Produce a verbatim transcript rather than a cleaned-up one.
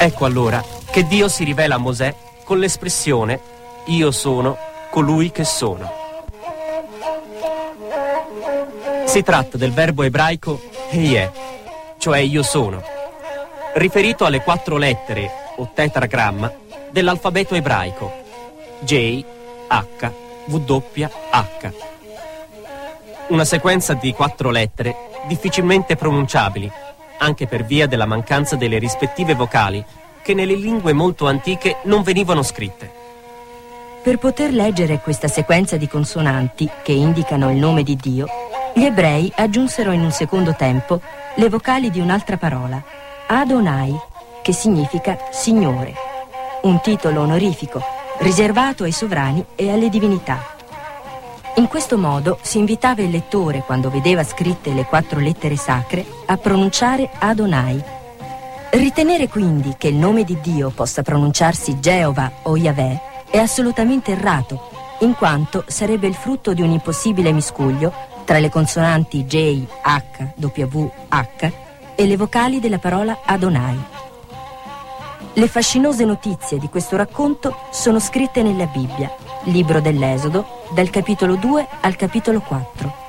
Ecco allora che Dio si rivela a Mosè con l'espressione «Io sono colui che sono». Si tratta del verbo ebraico «Ehyeh», cioè «io sono», riferito alle quattro lettere o tetragramma dell'alfabeto ebraico J, H, W, H. Una sequenza di quattro lettere difficilmente pronunciabili, anche per via della mancanza delle rispettive vocali che nelle lingue molto antiche non venivano scritte. Per poter leggere questa sequenza di consonanti che indicano il nome di Dio, gli ebrei aggiunsero in un secondo tempo le vocali di un'altra parola, Adonai, che significa Signore, un titolo onorifico riservato ai sovrani e alle divinità. In questo modo si invitava il lettore, quando vedeva scritte le quattro lettere sacre, a pronunciare Adonai. Ritenere quindi che il nome di Dio possa pronunciarsi Geova o Yahweh è assolutamente errato, in quanto sarebbe il frutto di un impossibile miscuglio tra le consonanti J, H, W, H e le vocali della parola Adonai. Le fascinose notizie di questo racconto sono scritte nella Bibbia, libro dell'Esodo, dal capitolo due al capitolo quattro.